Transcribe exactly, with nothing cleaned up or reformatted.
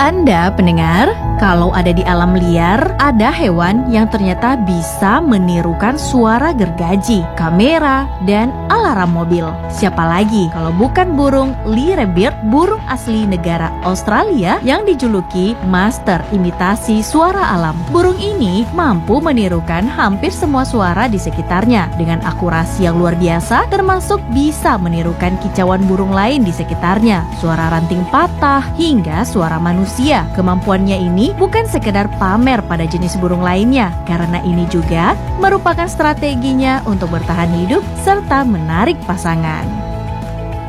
Anda pendengar, kalau ada di alam liar, ada hewan yang ternyata bisa menirukan suara gergaji, kamera, dan alarm mobil. Siapa lagi kalau bukan burung lyrebird, burung asli negara Australia yang dijuluki master imitasi suara alam. Burung ini mampu menirukan hampir semua suara di sekitarnya dengan akurasi yang luar biasa, termasuk bisa menirukan kicauan burung lain di sekitarnya, suara ranting patah, hingga suara manusia. Kemampuannya ini bukan sekedar pamer pada jenis burung lainnya, karena ini juga merupakan strateginya untuk bertahan hidup serta menarik pasangan.